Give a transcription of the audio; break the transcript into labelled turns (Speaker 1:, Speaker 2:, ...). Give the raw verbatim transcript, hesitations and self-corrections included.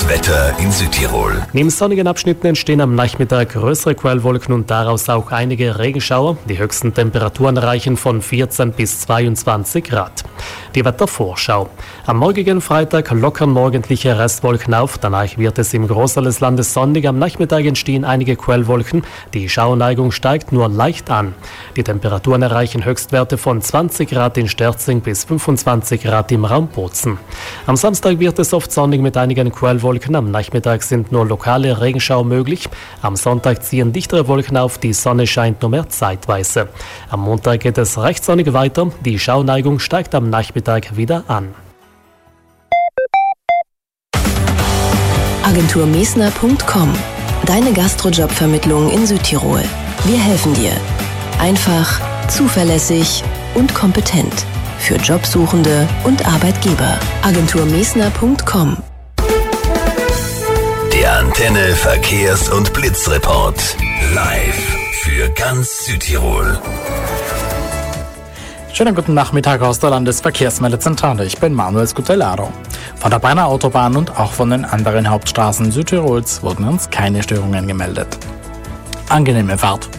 Speaker 1: Das Wetter in Südtirol.
Speaker 2: Neben sonnigen Abschnitten entstehen am Nachmittag größere Quellwolken und daraus auch einige Regenschauer. Die höchsten Temperaturen reichen von vierzehn bis zweiundzwanzig Grad. Die Wettervorschau. Am morgigen Freitag lockern morgendliche Restwolken auf. Danach wird es im Großteil des Landes sonnig. Am Nachmittag entstehen einige Quellwolken. Die Schauerneigung steigt nur leicht an. Die Temperaturen erreichen Höchstwerte von zwanzig Grad in Sterzing bis fünfundzwanzig Grad im Raum Bozen. Am Samstag wird es oft sonnig mit einigen Quellwolken. Am Nachmittag sind nur lokale Regenschauer möglich. Am Sonntag ziehen dichtere Wolken auf. Die Sonne scheint nur mehr zeitweise. Am Montag geht es recht sonnig weiter. Die Schauerneigung steigt am Nachmittag wieder an.
Speaker 3: Agentur Mesner Punkt com. Deine Gastrojobvermittlung in Südtirol. Wir helfen dir. Einfach, zuverlässig und kompetent. Für Jobsuchende und Arbeitgeber. Agentur Mesner Punkt com.
Speaker 1: Der Antenne Verkehrs- und Blitzreport. Live für ganz Südtirol.
Speaker 4: Schönen guten Nachmittag aus der Landesverkehrsmeldezentrale. Ich bin Manuel Scutellaro. Von der Brenner Autobahn und auch von den anderen Hauptstraßen Südtirols wurden uns keine Störungen gemeldet. Angenehme Fahrt.